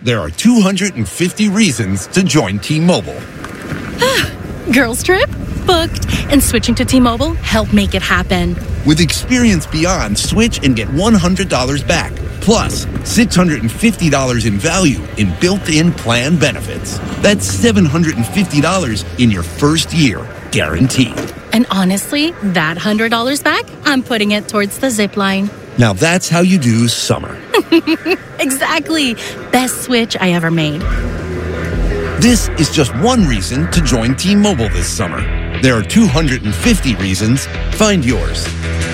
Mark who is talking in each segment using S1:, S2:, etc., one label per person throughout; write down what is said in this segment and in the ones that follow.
S1: there are 250 reasons to join T-Mobile.
S2: Girls trip? Booked. And switching to T-Mobile helped make it happen.
S1: With Experience Beyond, switch and get $100 back. Plus, $650 in value in built-in plan benefits. That's $750 in your first year, guaranteed.
S2: And honestly, that $100 back, I'm putting it towards the zip line.
S1: Now that's how you do summer.
S2: Exactly. Best switch I ever made.
S1: This is just one reason to join T-Mobile this summer. There are 250 reasons. Find yours.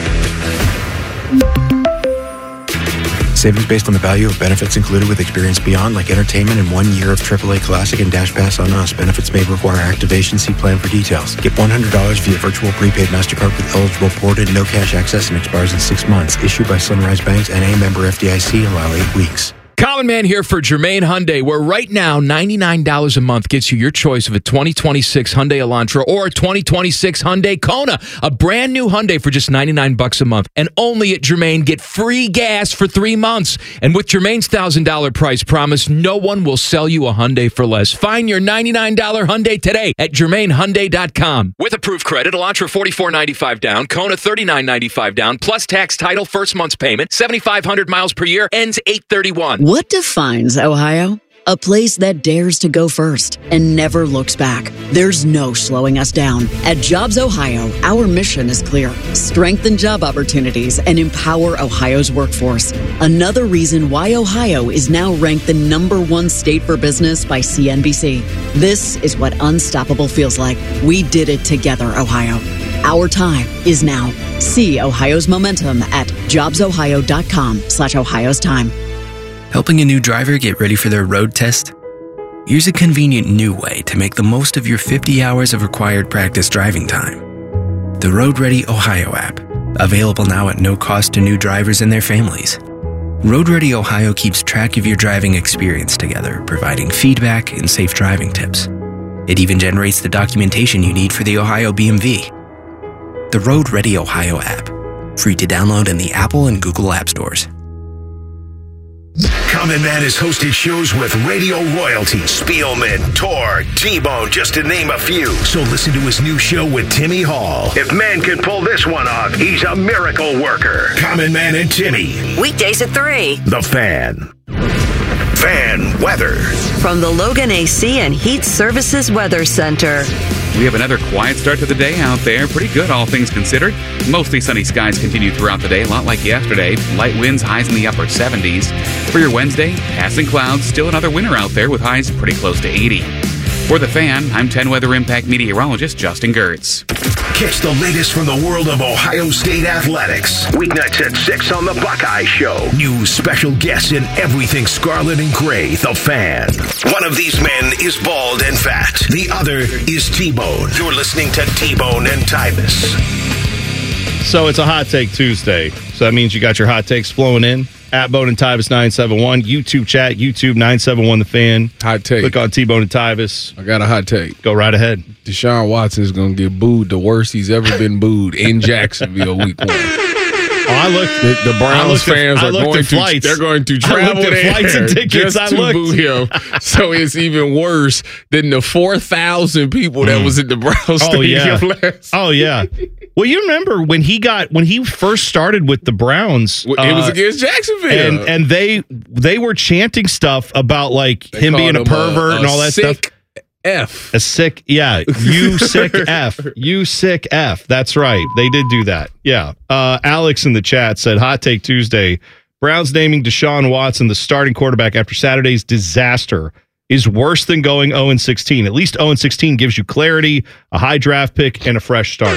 S3: Savings based on the value of benefits included with Experience Beyond, like entertainment and 1 year of AAA Classic and Dash Pass on Us. Benefits may require activation. See plan for details. Get $100 via virtual prepaid MasterCard with eligible ported, no cash access, and expires in 6 months. Issued by Sunrise Banks, N.A. member FDIC. Allow 8 weeks.
S4: Common Man here for Germain Hyundai, where right now $99 a month gets you your choice of a 2026 Hyundai Elantra or a 2026 Hyundai Kona, a brand new Hyundai for just $99 a month. And only at Germain, get free gas for 3 months. And with Germain's $1,000 price promise, no one will sell you a Hyundai for less. Find your $99 Hyundai today at GermainHyundai.com. With approved credit, Elantra $44.95 down, Kona $39.95 down, plus tax, title, first month's payment, 7,500 miles per year, ends 8/31.
S5: What defines Ohio? A place that dares to go first and never looks back. There's no slowing us down. At Jobs Ohio, our mission is clear. Strengthen job opportunities and empower Ohio's workforce. Another reason why Ohio is now ranked the #1 state for business by CNBC. This is what unstoppable feels like. We did it together, Ohio. Our time is now. See Ohio's momentum at jobsohio.com/Ohio's time.
S6: Helping a new driver get ready for their road test? Here's a convenient new way to make the most of your 50 hours of required practice driving time. The Road Ready Ohio app, available now at no cost to new drivers and their families. Road Ready Ohio keeps track of your driving experience together, providing feedback and safe driving tips. It even generates the documentation you need for the Ohio BMV. The Road Ready Ohio app, free to download in the Apple and Google App Stores.
S7: Common Man has hosted shows with radio royalty, Spielman, Tor, T-Bone, just to name a few. So listen to his new show with Timmy Hall. If man can pull this one off, he's a miracle worker. Common Man and Timmy.
S8: Weekdays at 3.
S7: The Fan. Fan weather.
S8: From the Logan AC and Heat Services Weather Center.
S9: We have another quiet start to the day out there. Pretty good, all things considered. Mostly sunny skies continue throughout the day, a lot like yesterday. Light winds, highs in the upper 70s. For your Wednesday, passing clouds, still another winter out there with highs pretty close to 80. For The Fan, I'm 10 Weather Impact meteorologist Justin Gertz.
S7: Catch the latest from the world of Ohio State athletics. Weeknights at 6 on The Buckeye Show. News, special guests, and everything scarlet and gray. The Fan. One of these men is bald and fat. The other is T-Bone. You're listening to T-Bone and Tyvis.
S10: So it's a Hot Take Tuesday. So that means you got your hot takes flowing in. At Bone and Tyvis 971. YouTube chat, YouTube 971 The Fan.
S11: Hot take.
S10: Click on T-Bone and Tyvis.
S11: I got a hot take.
S10: Go right ahead.
S11: Deshaun Watson is going to get booed the worst he's ever been booed in Jacksonville week 1. The Browns fans are going to they're going to travel there
S10: flights and tickets.
S11: just to boo him. So it's even worse than the 4,000 people that was at the Browns stadium last.
S10: Oh yeah. Well, you remember when he first started with the Browns?
S11: It was against Jacksonville,
S10: and they were chanting stuff about like him being a pervert and all that stuff.
S11: F.
S10: A sick, yeah. You sick F. You sick F. That's right. They did do that. Yeah. Alex in the chat said, Hot Take Tuesday, Browns naming Deshaun Watson the starting quarterback after Saturday's disaster is worse than going 0-16. At least 0-16 gives you clarity, a high draft pick, and a fresh start.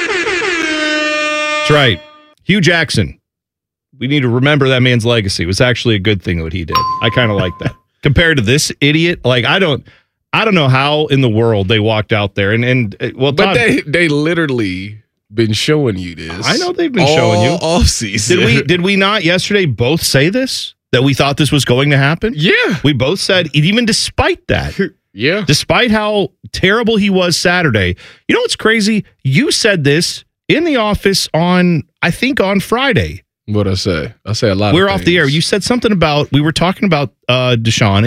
S10: That's right. Hugh Jackson. We need to remember that man's legacy. It was actually a good thing what he did. I kind of like that. Compared to this idiot, like I don't know how in the world they walked out there but
S11: Todd, they literally been showing you this.
S10: I know they've been showing you
S11: all season.
S10: Did we not yesterday both say this? That we thought this was going to happen? Yeah. We both said, even despite that.
S11: Yeah.
S10: Despite how terrible he was Saturday. You know what's crazy? You said this in the office on Friday.
S11: What'd I say? I say a lot
S10: We're
S11: of
S10: off the air. You said something about, we were talking about Deshaun,